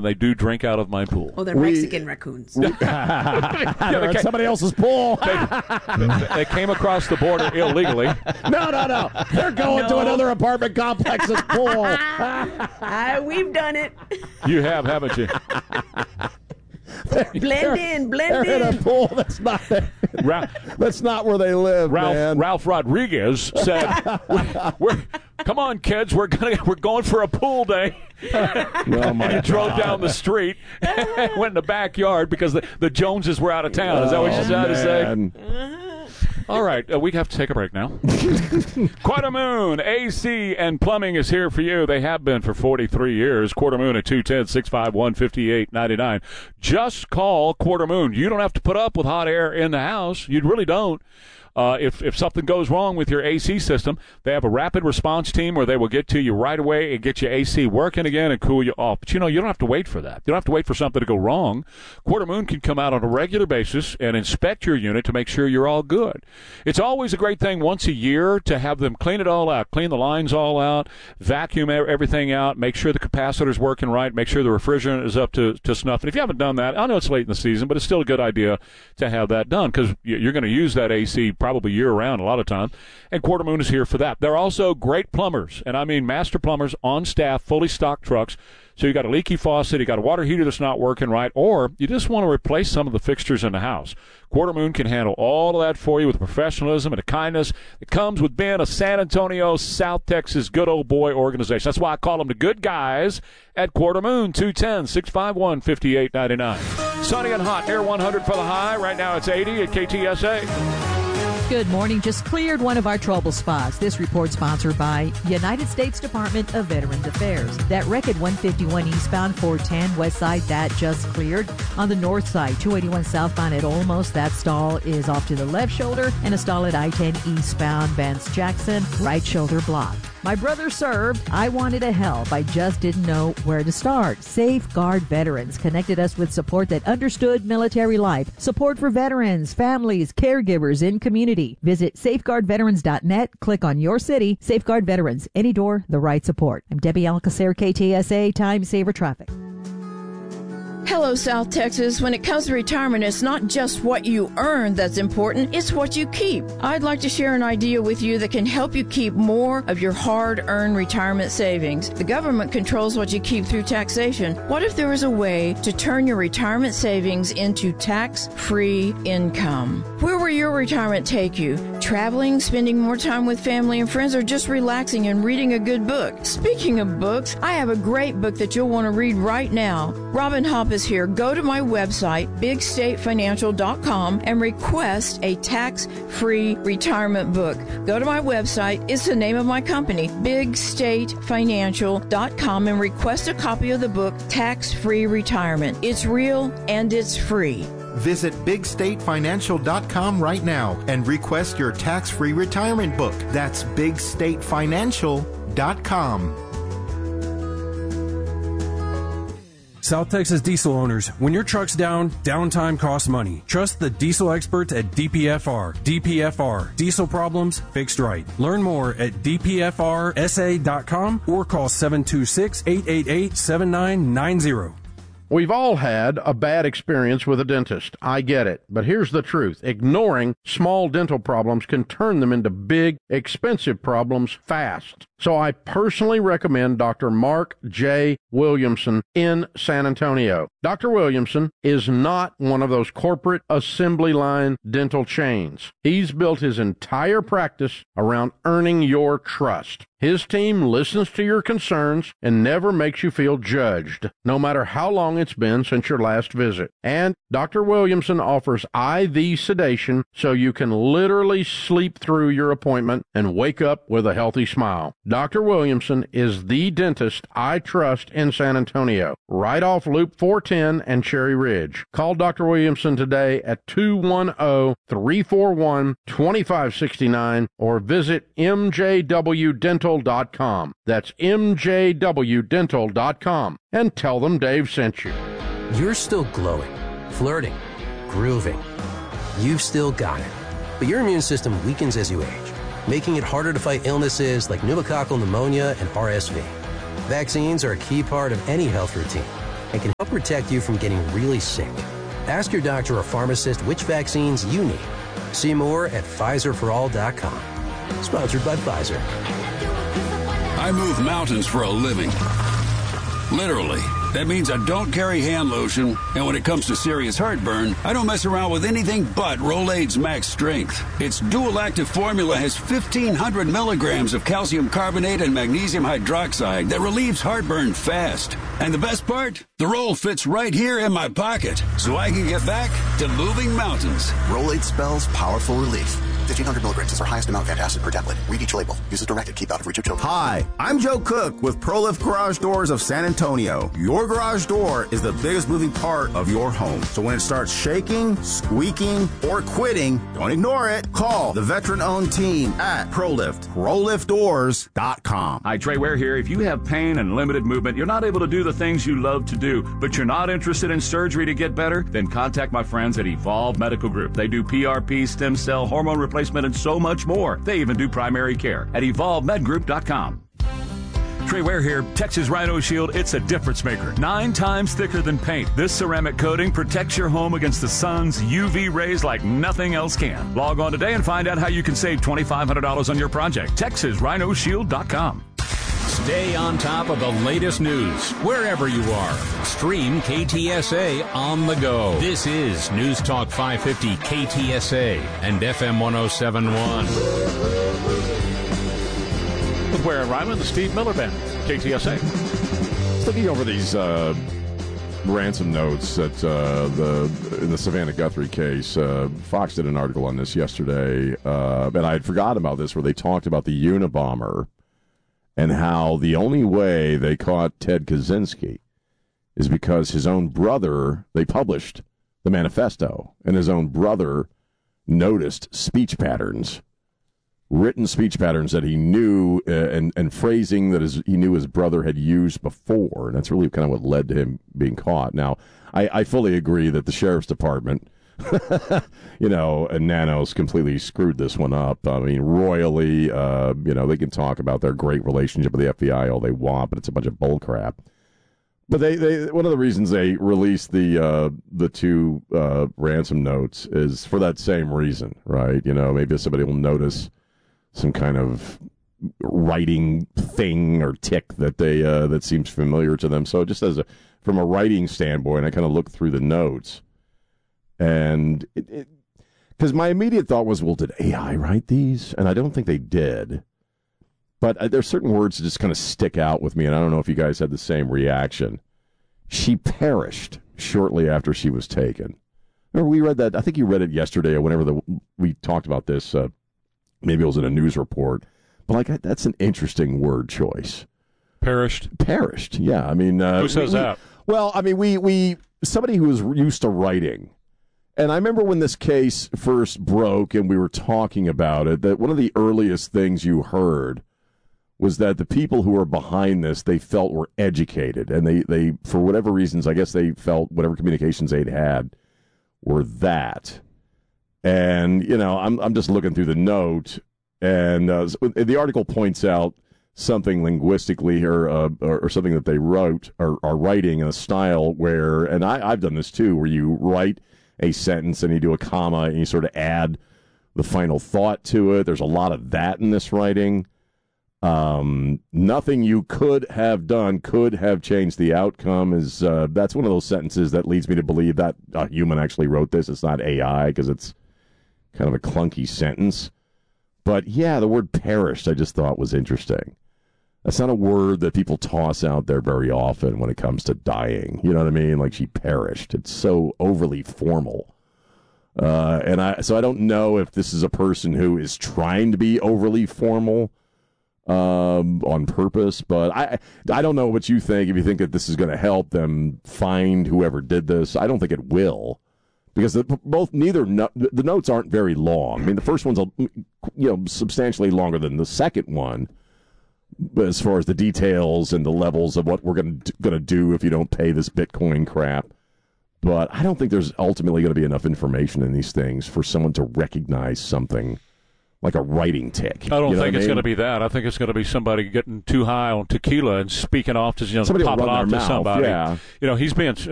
they do drink out of my pool. Oh, they're Mexican raccoons. They're at somebody else's pool. They came across the border illegally. No. They're going to another apartment complex's pool. We've done it. You have, haven't you? Blend in. They're in a pool that's not there. That's not where they live, man. Ralph Rodriguez said, "Come on, kids, we're going for a pool day." Oh my and drove down the street and went in the backyard because the Joneses were out of town. Is that what you're trying to say? All right, we have to take a break now. Quarter Moon, AC and Plumbing is here for you. They have been for 43 years. Quarter Moon at 210-651-5899. Just call Quarter Moon. You don't have to put up with hot air in the house. You really don't. If something goes wrong with your AC system, they have a rapid response team where they will get to you right away and get your AC working again and cool you off. But, you don't have to wait for that. You don't have to wait for something to go wrong. Quarter Moon can come out on a regular basis and inspect your unit to make sure you're all good. It's always a great thing once a year to have them clean it all out, clean the lines all out, vacuum everything out, make sure the capacitor's working right, make sure the refrigerant is up to snuff. And if you haven't done that, I know it's late in the season, but it's still a good idea to have that done because you're going to use that AC probably year-round a lot of time, and Quarter Moon is here for that. They're also great plumbers, and I mean master plumbers on staff, fully stocked trucks. So you got a leaky faucet, you got a water heater that's not working right, or you just want to replace some of the fixtures in the house. Quarter Moon can handle all of that for you with professionalism and a kindness that comes with being a San Antonio, South Texas good old boy organization. That's why I call them the good guys at Quarter Moon, 210-651-5899. Sunny and hot, near 100 for the high. Right now it's 80 at KTSA. Good morning. Just cleared one of our trouble spots. This report sponsored by United States Department of Veterans Affairs. That wreck at 151 eastbound 410 west side, that just cleared. On the north side, 281 southbound at Olmos, that stall is off to the left shoulder, and a stall at I-10 eastbound Vance Jackson, right shoulder blocked. My brother served. I wanted to help. I just didn't know where to start. Safeguard Veterans connected us with support that understood military life. Support for veterans, families, caregivers, and community. Visit safeguardveterans.net. Click on your city. Safeguard Veterans. Any door, the right support. I'm Debbie Alcacer, KTSA, Time Saver Traffic. Hello, South Texas. When it comes to retirement, it's not just what you earn that's important, it's what you keep. I'd like to share an idea with you that can help you keep more of your hard-earned retirement savings. The government controls what you keep through taxation. What if there was a way to turn your retirement savings into tax-free income? Where will your retirement take you? Traveling, spending more time with family and friends, or just relaxing and reading a good book? Speaking of books, I have a great book that you'll want to read right now. Robin Hopp is here. Go to my website, bigstatefinancial.com, and request a tax-free retirement book. Go to my website. It's the name of my company, bigstatefinancial.com, and request a copy of the book, Tax-Free Retirement. It's real and it's free. Visit bigstatefinancial.com right now and request your tax-free retirement book. That's bigstatefinancial.com. South Texas diesel owners, when your truck's down, downtime costs money. Trust the diesel experts at DPFR. DPFR, diesel problems fixed right. Learn more at dpfrsa.com or call 726-888-7990. We've all had a bad experience with a dentist. I get it. But here's the truth. Ignoring small dental problems can turn them into big, expensive problems fast. So I personally recommend Dr. Mark J. Williamson in San Antonio. Dr. Williamson is not one of those corporate assembly line dental chains. He's built his entire practice around earning your trust. His team listens to your concerns and never makes you feel judged, no matter how long it's been since your last visit. And Dr. Williamson offers IV sedation so you can literally sleep through your appointment and wake up with a healthy smile. Dr. Williamson is the dentist I trust in San Antonio, right off Loop 410 and Cherry Ridge. Call Dr. Williamson today at 210-341-2569 or visit mjwdental.com. That's mjwdental.com, and tell them Dave sent you. You're still glowing, flirting, grooving. You've still got it. But your immune system weakens as you age, making it harder to fight illnesses like pneumococcal pneumonia and RSV. Vaccines are a key part of any health routine. and can help protect you from getting really sick. Ask your doctor or pharmacist which vaccines you need. See more at PfizerForAll.com. Sponsored by Pfizer. I move mountains for a living. Literally. That means I don't carry hand lotion, and when it comes to serious heartburn, I don't mess around with anything but Rolaids Max Strength. Its dual-active formula has 1,500 milligrams of calcium carbonate and magnesium hydroxide that relieves heartburn fast. And the best part? The roll fits right here in my pocket, so I can get back to moving mountains. Rolaids spells powerful relief. 1,500 milligrams is our highest amount of antacid per tablet. Read each label. Use as directed. Keep out of reach of children. Hi, I'm Joe Cook with ProLift Garage Doors of San Antonio. Your garage door is the biggest moving part of your home. So when it starts shaking, squeaking, or quitting, don't ignore it. Call the veteran-owned team at ProLift. ProLiftDoors.com. Hi, Trey Ware here. If you have pain and limited movement, you're not able to do the things you love to do, but you're not interested in surgery to get better, then contact my friends at Evolve Medical Group. They do PRP, stem cell, hormone replacement, and so much more. They even do primary care at EvolveMedGroup.com. Trey Ware here. Texas Rhino Shield, it's a difference maker. 9 times thicker than paint. This ceramic coating protects your home against the sun's UV rays like nothing else can. Log on today and find out how you can save $2,500 on your project. TexasRhinoShield.com. Stay on top of the latest news wherever you are. Stream KTSA on the go. This is News Talk 550 KTSA and FM 107.1. With Ware and Ryman, the Steve Miller Band, KTSA. Looking over these ransom notes that in the Savannah Guthrie case, Fox did an article on this yesterday, and I had forgotten about this, where they talked about the Unabomber and how the only way they caught Ted Kaczynski is because his own brother, they published the manifesto, and his own brother noticed speech patterns, written speech patterns that he knew, and phrasing that he knew his brother had used before. And that's really kind of what led to him being caught. Now, I fully agree that the sheriff's department, and Nanos completely screwed this one up. I mean, royally, they can talk about their great relationship with the FBI all they want, but it's a bunch of bullcrap. But they one of the reasons they released the two ransom notes is for that same reason, right? Maybe somebody will notice some kind of writing thing or tick that that seems familiar to them. So just from a writing standpoint, I kind of looked through the notes. And because my immediate thought was, well, did AI write these? And I don't think they did. But there's certain words that just kind of stick out with me, and I don't know if you guys had the same reaction. She perished shortly after she was taken. Remember, we read that, I think you read it yesterday or whenever we talked about this. Maybe it was in a news report. But that's an interesting word choice. Perished? Perished, yeah. I mean, who says that? Well, I mean, we somebody who was used to writing. And I remember when this case first broke and we were talking about it, that one of the earliest things you heard was that the people who were behind this, they felt were educated. And they for whatever reasons, I guess they felt whatever communications they'd had were that. And, I'm just looking through the note, and the article points out something linguistically or something that they wrote or are writing in a style where, and I've done this too, where you write a sentence and you do a comma and you sort of add the final thought to it. There's a lot of that in this writing. Nothing you could have done could have changed the outcome. That's one of those sentences that leads me to believe that a human actually wrote this. It's not AI, because it's kind of a clunky sentence. But yeah, the word perished I just thought was interesting. That's not a word that people toss out there very often when it comes to dying. You know what I mean? Like, she perished. It's so overly formal. So I don't know if this is a person who is trying to be overly formal on purpose, but I don't know what you think. If you think that this is going to help them find whoever did this, I don't think it will, because the notes aren't very long. I mean, the first one's substantially longer than the second one, as far as the details and the levels of what we're going to do if you don't pay this Bitcoin crap. But I don't think there's ultimately going to be enough information in these things for someone to recognize something like a writing tick. I don't You know think what it's I going mean? to be that. I think it's going to be somebody getting too high on tequila and speaking off to Somebody will popping run off their to mouth, somebody. yeah. He's being